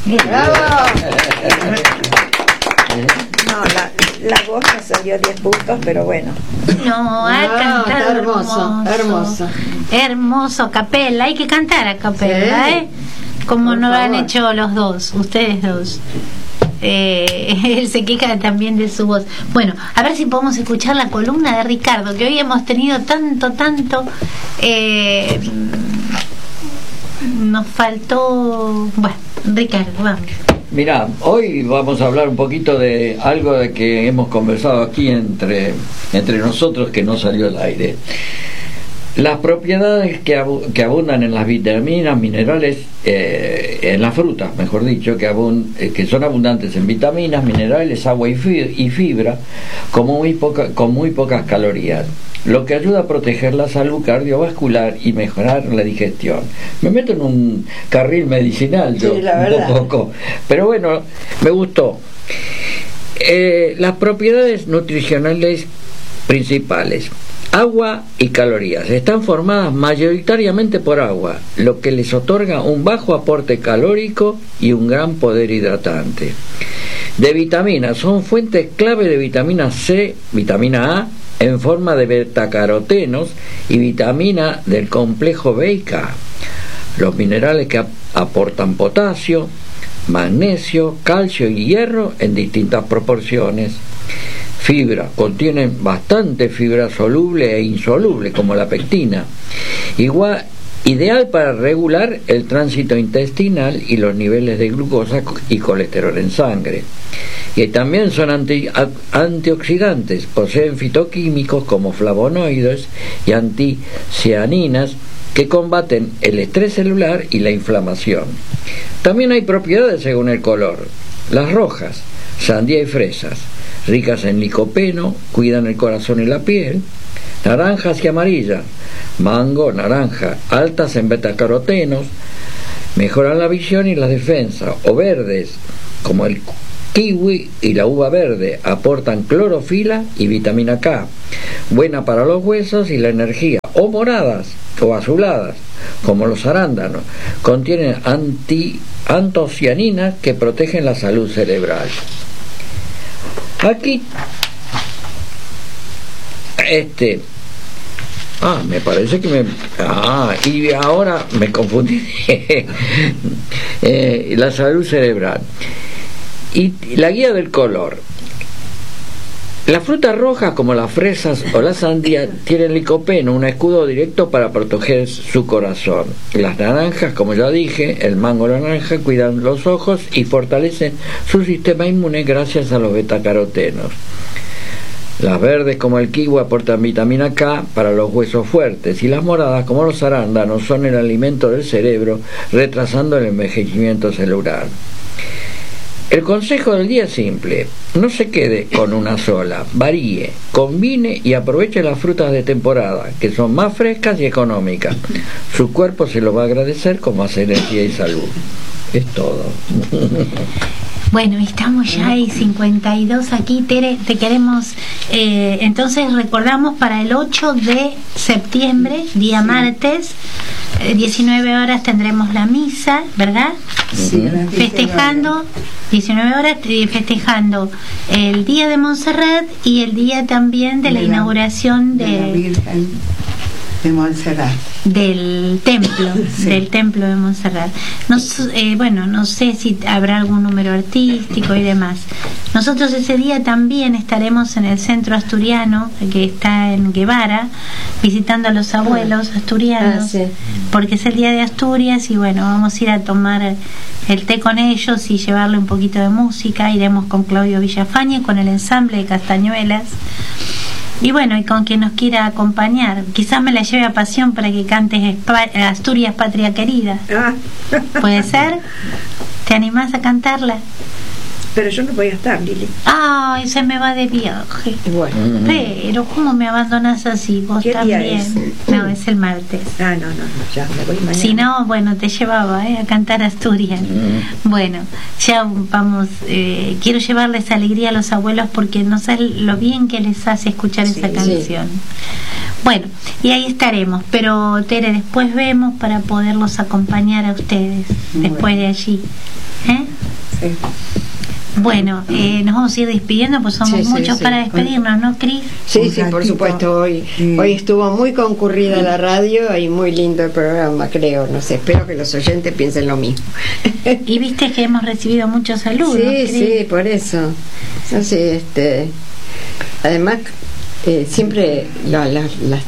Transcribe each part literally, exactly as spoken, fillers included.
¡Bravo! No, la, la voz me salió diez puntos, pero bueno. No, ha No, cantado está hermoso, hermoso. Hermoso, a capela. Hay que cantar a capela, Sí. ¿eh? Como Por no lo han favor. hecho los dos, ustedes dos. Eh, él se queja también de su voz. Bueno, a ver si podemos escuchar la columna de Ricardo, que hoy hemos tenido tanto, tanto. Eh, nos faltó. Bueno, Ricardo, vamos. Mirá, hoy vamos a hablar un poquito de algo de que hemos conversado aquí entre, entre nosotros que no salió al aire. Las propiedades que, abu- que abundan en las vitaminas, minerales, eh, en las frutas, mejor dicho, que, abun- eh, que son abundantes en vitaminas, minerales, agua y, fi- y fibra, con muy, poca, con muy pocas calorías, lo que ayuda a proteger la salud cardiovascular y mejorar la digestión. Me meto en un carril medicinal yo, Sí, la un verdad. poco, pero bueno, me gustó. Eh, las propiedades nutricionales principales. Agua y calorías. Están formadas mayoritariamente por agua, lo que les otorga un bajo aporte calórico y un gran poder hidratante. De vitaminas, son fuentes clave de vitamina C, vitamina A, en forma de betacarotenos y vitamina del complejo B y K. Los minerales que ap- aportan potasio, magnesio, calcio y hierro en distintas proporciones. Fibra, contienen bastante fibra soluble e insoluble, como la pectina. Igual, ideal para regular el tránsito intestinal y los niveles de glucosa y colesterol en sangre. Y también son anti, a, antioxidantes, poseen fitoquímicos como flavonoides y anticianinas que combaten el estrés celular y la inflamación. También hay propiedades según el color. Las rojas, sandía y fresas, ricas en licopeno, cuidan el corazón y la piel. Naranjas y amarillas, mango, naranja, altas en betacarotenos, mejoran la visión y la defensa. O verdes, como el kiwi y la uva verde, aportan clorofila y vitamina K, buena para los huesos y la energía. O moradas o azuladas, como los arándanos, contienen anti, antocianinas que protegen la salud cerebral. Aquí, este, ah, me parece que me, ah, y ahora me confundí, eh, la salud cerebral. Y la guía del color. Las frutas rojas como las fresas o la sandía tienen licopeno, un escudo directo para proteger su corazón. Las naranjas, como ya dije, el mango y la naranja cuidan los ojos y fortalecen su sistema inmune gracias a los betacarotenos. Las verdes como el kiwi aportan vitamina K para los huesos fuertes y las moradas como los arándanos son el alimento del cerebro, retrasando el envejecimiento celular. El consejo del día es simple: no se quede con una sola, varíe, combine y aproveche las frutas de temporada, que son más frescas y económicas. Su cuerpo se lo va a agradecer con más energía y salud. Es todo. Bueno, estamos ya ahí cincuenta y dos aquí, Tere, te queremos, eh, entonces recordamos para el ocho de septiembre, día Sí. martes, eh, diecinueve horas tendremos la misa, ¿verdad? Sí, las Festejando, diecinueve horas, eh, festejando el día de Montserrat y el día también de la De la- inauguración de la de, Virgen de Montserrat. del templo, Sí. del templo de Montserrat. No, s- eh, bueno, no sé si habrá algún número artístico y demás. Nosotros ese día también estaremos en el centro asturiano, que está en Guevara, visitando a los abuelos asturianos, Ah, sí. porque es el día de Asturias y bueno, vamos a ir a tomar el té con ellos y llevarle un poquito de música. Iremos con Claudio Villafañe, con el ensamble de Castañuelas. Y bueno, y con quien nos quiera acompañar. Quizás me la lleve a Pasión para que cantes Espa- Asturias Patria Querida. Ah, ¿Puede ser? ¿Te animás a cantarla? pero yo no voy a estar, Lili. Ay, se me va de viaje. Bueno. Pero, ¿cómo me abandonas así? Vos ¿Qué día también. es? No, es el martes. Ah, no, no, no, ya me voy mañana. Si no, bueno, te llevaba ¿eh? a cantar Asturias. Mm. Bueno, ya vamos, eh, quiero llevarles alegría a los abuelos porque no saben lo bien que les hace escuchar Sí, esa sí. canción. Bueno, y ahí estaremos, pero Tere, después vemos para poderlos acompañar a ustedes, Muy después bueno. de allí. ¿Eh? Sí. Bueno, eh, nos vamos a ir despidiendo, pues somos Sí, sí, muchos sí. para despedirnos, ¿no, Cris? Sí, Un sí, por ratito. supuesto. Hoy, Sí. hoy estuvo muy concurrida la radio y muy lindo el programa, creo. No sé, espero que los oyentes piensen lo mismo. Y viste que hemos recibido muchos saludos. Sí, Cris. sí, por eso. No sé, este, además, eh, siempre la- la- las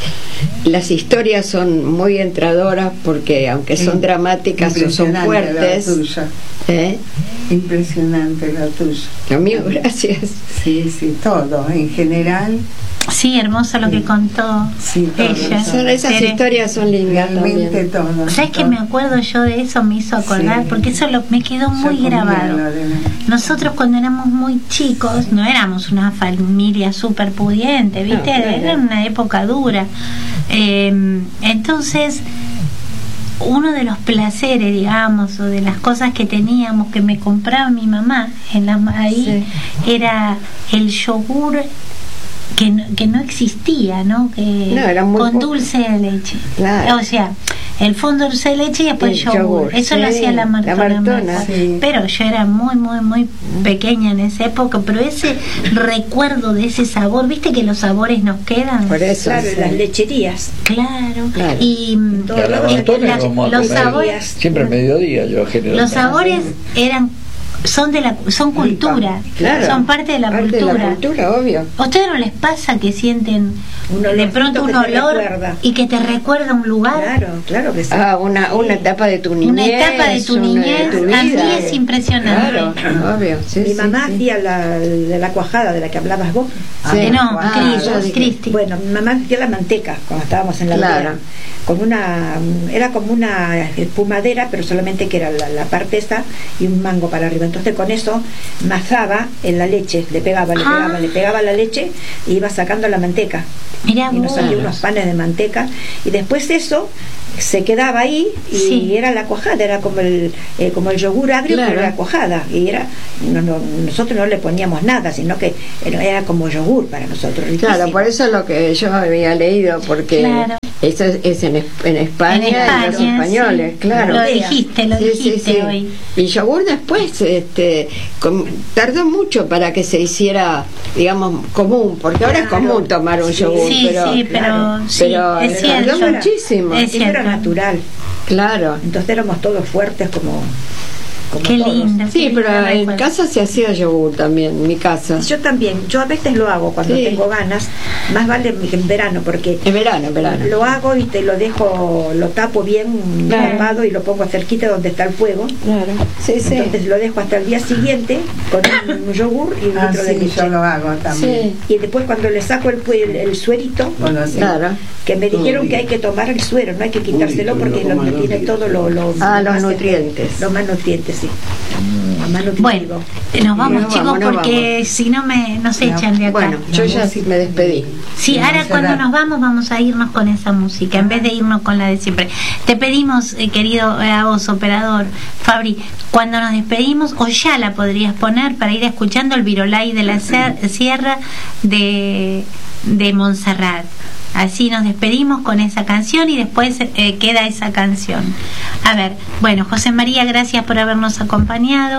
las historias son muy entradoras porque aunque son dramáticas o son Impresionante fuertes, lo tuyo. ¿eh? Impresionante lo tuyo. Lo mío, gracias. Sí, sí, todo. En general, Sí, hermoso lo que contó Sí, todo ella. eso. Son, esas Tere. historias son lindas realmente también. todo. ¿Sabes que todo. me acuerdo yo de eso? Me hizo acordar, Sí. porque eso lo, me quedó Yo muy comía grabado. lo de la- Nosotros cuando éramos muy chicos, no éramos una familia súper pudiente, ¿viste? No, claro. Era una época dura. Eh, entonces, uno de los placeres, digamos, o de las cosas que teníamos, que me compraba mi mamá en la, ahí, era el yogur que no, que no existía, ¿no? Que No, era muy con poco. dulce de leche. Claro. O sea, el fondo dulce de leche y después El yogur. yogur, Eso sí, lo hacía la la Martona. me Martona, acuerdo. sí. Pero yo era muy, muy, muy pequeña en esa época, pero ese recuerdo de ese sabor, viste que los sabores nos quedan. Por eso. Claro, sí. las lecherías. Claro. Claro. Y mm, Todo Y a la lo- Martona la- vamos a los comer sabores, siempre al mediodía, yo generalmente. los sabores eran son de la son cultura, Claro. son parte de la Parte cultura. de la cultura, obvio. ¿A ustedes no les pasa que sienten Un de olorcito pronto un que te olor recuerda. y que te recuerda un lugar? Claro, claro que sí. Ah, una, una etapa de tu niñez. Una etapa de tu una niñez, tu a mí vida. es impresionante. Claro, obvio. Sí, Mi sí, mamá sí. hacía la, de la cuajada de la que hablabas vos. Sí. Eh, no, Ah, Cris, ya dije. Cristi. Bueno, mi mamá hacía la manteca cuando estábamos en la Claro. aldea, con una, era como una espumadera, pero solamente que era la, la parte esa y un mango para arriba. Entonces con eso mazaba en la leche, le pegaba, le Ah. pegaba, le pegaba la leche y iba sacando la manteca. Mirá Y nos vos. salían unos panes de manteca y después eso se quedaba ahí y Sí. era la cuajada, era como el eh, como el yogur agrio, Claro. pero era cuajada y era no, no, nosotros no le poníamos nada, sino que era, era como yogur para nosotros, riquísimo. Claro, por eso es lo que yo había leído, porque Claro. eso es, es en, es- en España, En y los España, españoles, sí. claro. Lo dijiste, lo Sí, sí, dijiste sí. hoy. Y yogur después este, com- tardó mucho para que se hiciera, digamos, común, porque ahora es Claro. común tomar un Sí, yogur, Sí, pero, sí, pero, claro. sí, pero es le cierto. tardó muchísimo. Es Eso era cierto. natural, Claro. entonces éramos todos fuertes como, como Qué todos. lindo. Sí, qué pero lindo en recuerdo. casa se hacía yogur también, en mi casa. Yo también, yo a veces lo hago cuando Sí. tengo ganas, más vale que en verano, porque En verano, en verano. lo hago y te lo dejo, lo tapo bien Claro. tapado y lo pongo cerquita donde está el fuego. Claro. Sí, sí. Entonces lo dejo hasta el día siguiente con un yogur y un Ah, litro de sí, leche. yo lo hago también. Sí. Y después cuando le saco el, el, el suerito, Con los- Claro. que me dijeron que hay que tomar el suero, no hay que quitárselo porque lo que tiene todo lo, lo, Ah, lo los más- nutrientes. Los más nutrientes, sí. Lo más nutritivo. Bueno, nos vamos, Nos chicos, vamos, nos porque si no me nos echan de acá. Bueno, yo ya sí me despedí. Sí, ahora cuando nos vamos vamos a irnos con esa música en vez de irnos con la de siempre. Te pedimos, eh, querido eh, a vos, operador Fabri, cuando nos despedimos, o ya la podrías poner para ir escuchando el Virolai de la Ser- Sierra de, de Montserrat. Así nos despedimos con esa canción y después eh, queda esa canción. A ver, bueno, José María, gracias por habernos acompañado.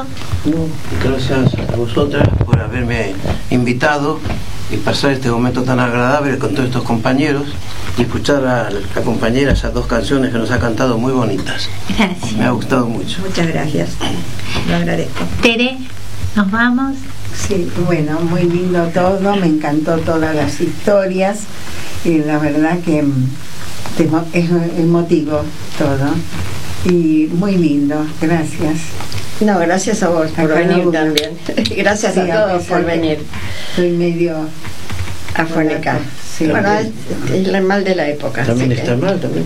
Gracias a vosotras por haberme invitado y pasar este momento tan agradable con todos estos compañeros y escuchar a la compañera esas dos canciones que nos ha cantado muy bonitas. Gracias. Me ha gustado mucho. Muchas gracias. Lo agradezco. Tere, nos vamos. Sí, bueno, muy lindo todo, me encantó todas las historias y la verdad que mm, te emo- es emotivo todo y muy lindo, gracias. No, gracias a vos A por cada venir uno. también. Gracias Sí, a todos pesar por que venir Estoy medio a fornicar. Sí. Bueno, es, es el mal de la época. También así que- está mal, también.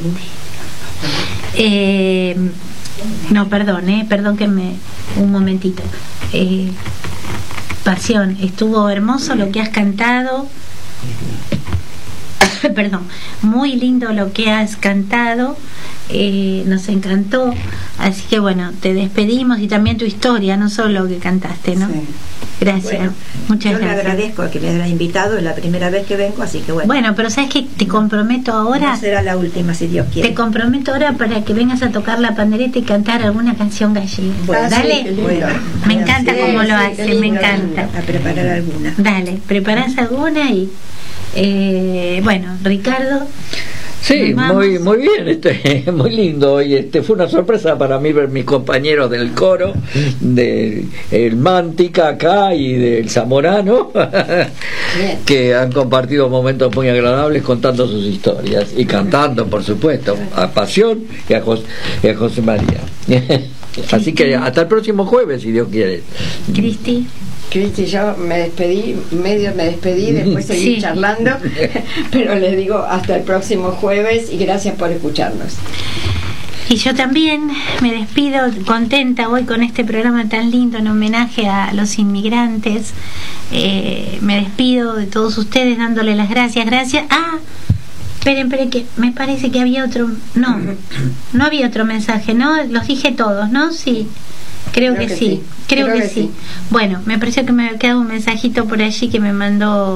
Eh, no, perdón, eh, perdón que me... Un momentito. Eh, Pasión, estuvo hermoso lo que has cantado. perdón, muy lindo lo que has cantado, eh, nos encantó, así que bueno, te despedimos y también tu historia, no solo lo que cantaste, ¿no? Sí. Gracias, Bueno, muchas yo gracias. le agradezco que me hayas invitado, es la primera vez que vengo, así que bueno. Bueno, pero sabes que te comprometo ahora, No será la última, si Dios quiere. te comprometo ahora para que vengas a tocar la pandereta y cantar alguna canción gallega. Bueno, Dale, sí, qué lindo. Bueno, me encanta Sí, cómo lo sí, hace, qué me lindo, encanta. a preparar alguna. Dale, preparás alguna y eh, bueno, Ricardo. Sí, Nos vamos. muy muy bien, este, muy lindo. Y este fue una sorpresa para mí ver mis compañeros del coro, del el Mántica acá y del Zamorano, Bien. que han compartido momentos muy agradables contando sus historias y cantando, por supuesto, a Pasión y a José, y a José María. Así que hasta el próximo jueves, si Dios quiere. Cristi. Cristi, yo me despedí, medio me despedí, después seguí Sí. charlando, pero les digo hasta el próximo jueves y gracias por escucharnos. Y yo también me despido contenta hoy con este programa tan lindo en homenaje a los inmigrantes. Eh, me despido de todos ustedes dándole las gracias. Gracias. Ah, esperen, esperen, que me parece que había otro. No, no había otro mensaje, ¿no? Los dije todos, ¿no? Sí. Creo, Creo que, que sí. sí. Creo, Creo que, que sí. sí. Bueno, me pareció que me había quedado un mensajito por allí que me mandó.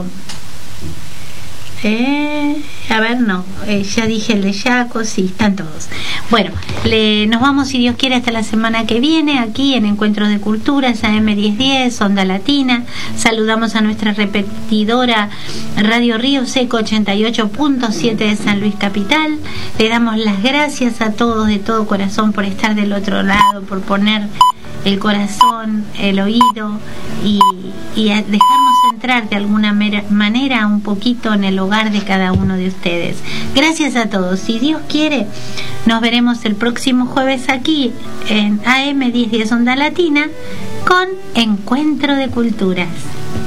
Eh, a ver, no, eh, ya dije el de Yaco, sí, están todos. Bueno, le, nos vamos, si Dios quiere, hasta la semana que viene, aquí en Encuentros de Culturas, A M diez diez, Onda Latina. Saludamos a nuestra repetidora Radio Río Seco ochenta y ocho punto siete de San Luis Capital. Le damos las gracias a todos de todo corazón por estar del otro lado, por poner el corazón, el oído y, y a dejarnos entrar de alguna mera- manera un poquito en el hogar de cada uno de ustedes. Gracias a todos. Si Dios quiere, nos veremos el próximo jueves aquí en A M diez diez Onda Latina con Encuentro de Culturas.